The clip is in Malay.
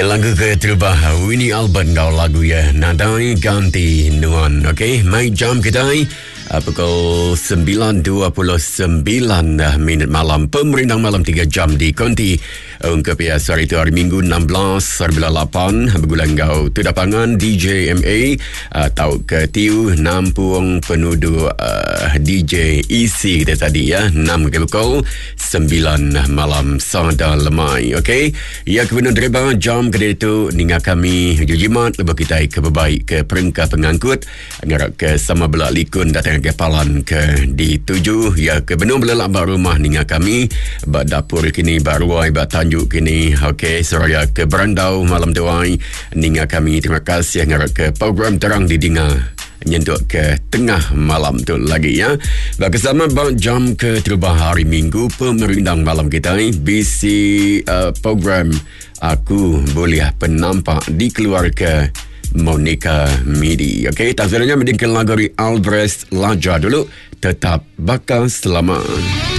Ya, lagu ke terbaik Winnie Alban kau lagu ya Nadai Ganti Nuan. Okey, mai jam kita pukul 9.29 minit malam. Pemerintah malam 3 jam di Konti ungkap ya hari itu hari Minggu 16/8 bergulang kau tudapangan DJ MA tau ke tiu nampung penuduh DJ EC kita tadi ya 6 ke pukul 9 malam sada lemai. Okey, ya kebenar dereba jam kedai itu ninga kami jujimat lebih kita ke berbaik ke peringkat pengangkut ngarak ke sama belak likun datang ke palan ke dituju ya ke benung belak rumah ninga kami bak dapur kini baru ai bak tanjuk kini. Okey, seraya ke berandau malam tuai ninga kami terima kasih ngarak ke program terang didinga nyentuk ke tengah malam tu lagi ya. Bersama bang jam ke terubah hari Minggu pemerintah malam kita bisi program Aku Boleh Penampak dikeluarkan Monica Midi. Okey, tak sebenarnya mendengarkan lagu dari Alvarez Laja dulu. Tetap bakal selamat.